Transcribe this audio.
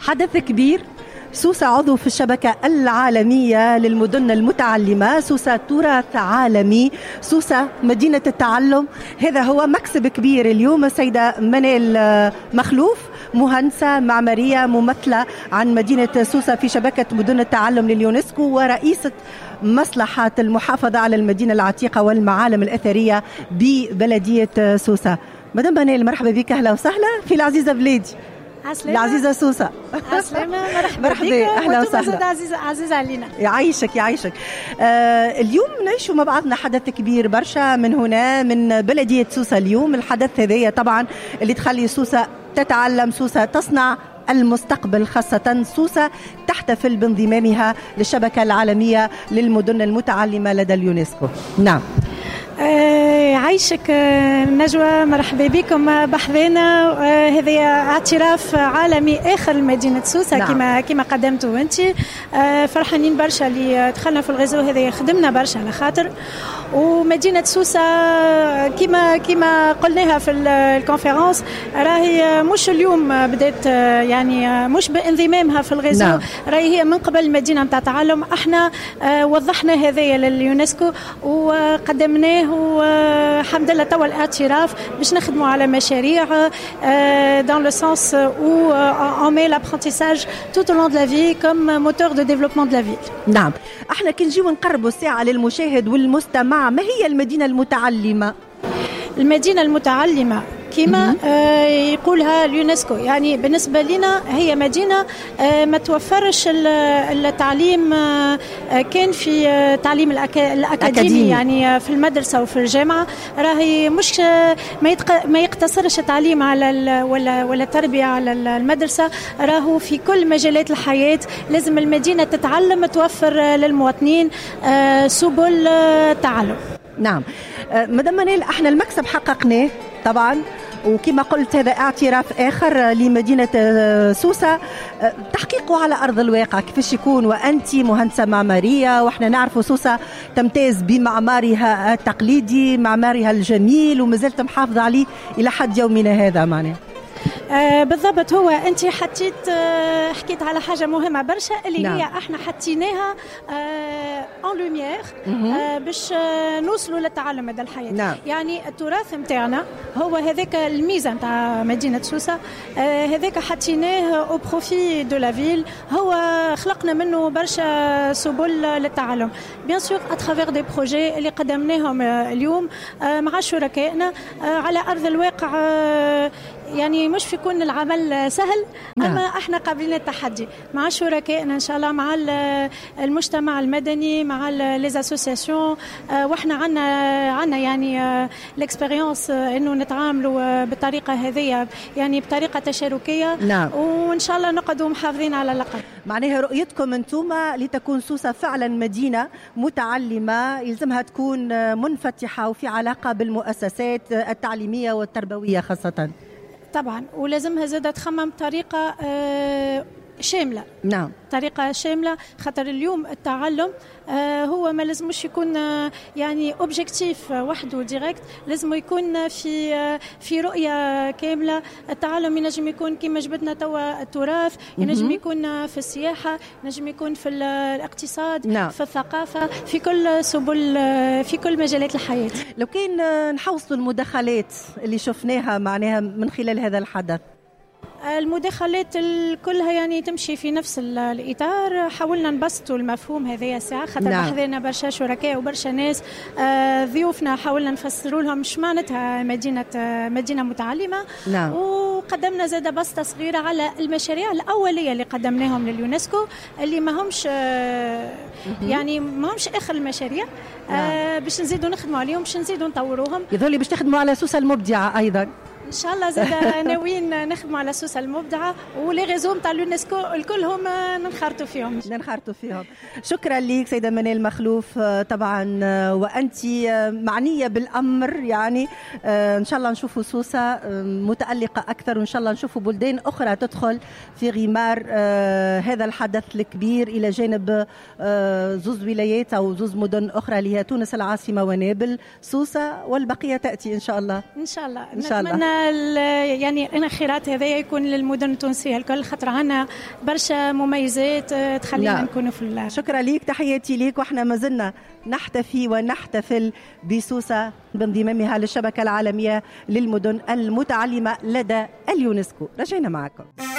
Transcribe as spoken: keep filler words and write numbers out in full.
حدث كبير. سوسة عضو في الشبكة العالمية للمدن المتعلمة، سوسة تراث عالمي، سوسة مدينة التعلم. هذا هو مكسب كبير اليوم. السيدة منال مخلوف مهندسة معمارية ممثلة عن مدينة سوسة في شبكة مدن التعلم لليونسكو، ورئيسة مصلحة المحافظة على المدينة العتيقة والمعالم الأثرية ببلدية سوسة. مدام منال مرحبا بك، أهلا وسهلا في العزيزة بلادي العزيزة سوسة. عسلامة، مرحبا مرحبا، أهلا وسهلا. عزيزة عزيزة علينا. يعيشك يعيشك. آه اليوم نعيشوا مع بعضنا حدث كبير برشا من هنا من بلدية سوسة. اليوم الحدث هذايا طبعا اللي تخلي سوسة تتعلم، سوسة تصنع المستقبل، خاصة سوسة تحتفل بانضمامها للشبكة العالمية للمدن المتعلمة لدى اليونسكو. نعم. آه عايشك آه نجوى، مرحبا بكم بحذانا. آه هذا اعتراف عالمي اخر لمدينه سوسه. نعم. كما كما قدمتوا انت. آه فرحانين برشا اللي دخلنا في الغزو هذا، خدمنا برشا على خاطر. ومدينه سوسه كما كما قلناها في الكونفرنس راهي مش اليوم بدات، يعني مش بانضمامها في الغزو. نعم. راهي هي من قبل مدينه نتاع تعلم. احنا آه وضحنا هذايا لليونسكو وقدمناه، والحمد لله توا الاعتراف باش نخدموا على مشاريع dans le sens où on met l'apprentissage tout au long de la vie comme moteur de développement de la ville. نعم. احنا كي نجيو نقربوا الساعة للمشاهد والمستمع، ما هي المدينة المتعلمة؟ المدينة المتعلمة كما آه يقولها اليونسكو، يعني بالنسبة لنا هي مدينة آه ما توفرش التعليم آه كان في آه تعليم الأكاديمي أكاديمي. يعني في المدرسة وفي الجامعة راهي مش آه ما, ما يقتصرش التعليم على ولا ولا التربية على المدرسة، راهو في كل مجالات الحياة لازم المدينة تتعلم، توفر آه للمواطنين آه سبل آه تعلم. نعم. آه مدام منال، احنا المكسب حققناه طبعا، وكما قلت هذا اعتراف آخر لمدينة سوسة. تحقيقه على أرض الواقع كيفاش يكون وأنت مهندسة معمارية، وإحنا نعرف سوسة تمتاز بمعمارها التقليدي، معمارها الجميل، ومازلت محافظة عليه إلى حد يومنا هذا معناه. آه بالضبط. هو انت حطيت آه حكيت على حاجه مهمه برشا اللي نعم. هي احنا حطيناها اون لوميير آه باش آه نوصلوا للتعلم مدى الحياه. نعم. يعني التراث نتاعنا هو هذاك الميزه نتاع مدينه سوسه، آه هذاك حطيناه او بروفي دو لا فيل. هو خلقنا منه برشا سبل للتعلم بيان سور اترافير دي بروجي اللي قدمناهم آه اليوم آه مع شركائنا آه على ارض الواقع. آه يعني مش في يكون العمل سهل، أما نعم. احنا قابلين التحدي مع شركائنا ان شاء الله، مع المجتمع المدني، مع لي اسوسياسيون. واحنا عندنا عندنا يعني الاكسبيريونس انه نتعاملوا بالطريقه هذه، يعني بطريقه تشاركيه. نعم. وان شاء الله نقعدوا محافظين على اللقب. معناها رؤيتكم انتم لتكون سوسة فعلا مدينه متعلمه يلزمها تكون منفتحه وفي علاقه بالمؤسسات التعليمية والتربويه خاصه. طبعا، ولازمها زادة تخمم بطريقة شاملة. نعم. طريقة شاملة، خاطر اليوم التعلم هو ما لازمش يكون يعني اوبجيكتيف وحده ديريكت، لازم يكون في في رؤية كاملة. التعلم ينجم يكون كما جبتنا توا التراث، ينجم يكون في السياحة، ينجم يكون في الاقتصاد. نعم. في الثقافة، في كل سبل، في كل مجالات الحياة. لو كان نحوصوا المداخلات اللي شفناها معناها من خلال هذا الحدث، المداخلات كلها يعني تمشي في نفس الإطار. حاولنا نبسطوا المفهوم هذه الساعة، خاطر نعم. حضرنا برشا شركاء وبرشا ناس آه ضيوفنا، حاولنا نفسروا لهم مش معناتها مدينة آه مدينة متعلمة. نعم. وقدمنا زادة بسطة صغيرة على المشاريع الأولية اللي قدمناهم لليونسكو، اللي ما همش آه يعني ما همش آخر المشاريع. نعم. آه باش نزيدوا نخدموا عليهم، باش نزيدوا نطوروهم. يظل باش تخدموا على سوسة المبدعة أيضا ان شاء الله. زاد ناويين نخدموا على سوسة المبدعة، ولي ريزو نتاع اليونسكو الكلهم ننخرطوا فيهم ننخرطوا فيهم. شكرا لك سيدة منال مخلوف. طبعا وانت معنية بالامر، يعني ان شاء الله نشوفوا سوسة متألقة اكثر، وان شاء الله نشوفوا بلدان اخرى تدخل في غمار هذا الحدث الكبير، الى جانب زوز ولايات او زوز مدن اخرى اللي هي تونس العاصمة ونابل، سوسة والبقية تأتي ان شاء الله. ان شاء الله. ان شاء الله. يعني انا خيرات هذايا يكون للمدن التونسيه الكل، خاطر عنا برشا مميزات تخلينا لا. نكونوا في الله. شكرا ليك، تحياتي ليك. واحنا ما زلنا نحتفي ونحتفل بسوسة بانضمامها للشبكه العالميه للمدن المتعلمه لدى اليونسكو. رجعنا معكم.